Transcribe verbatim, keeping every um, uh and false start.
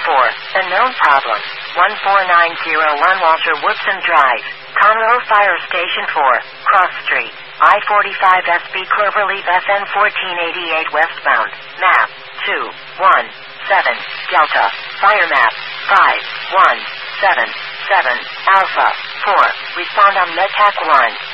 four. Unknown problem. one four nine zero one Walter Woodson Drive. Conroe Fire Station four. Cross Street. I forty-five S B Cloverleaf F N fourteen eighty-eight westbound. Map. two one seven. Delta. Fire map. five one seven seven. Alpha. four. Respond on Medtac one.